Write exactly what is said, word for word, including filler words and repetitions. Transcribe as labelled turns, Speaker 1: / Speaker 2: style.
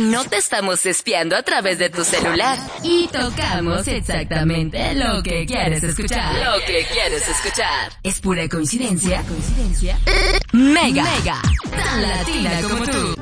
Speaker 1: No te estamos espiando a través de tu celular.
Speaker 2: Y tocamos exactamente lo que quieres escuchar.
Speaker 1: Lo que quieres escuchar.
Speaker 2: Es pura coincidencia.
Speaker 1: Coincidencia.
Speaker 2: Mega. Mega. Tan latina como tú.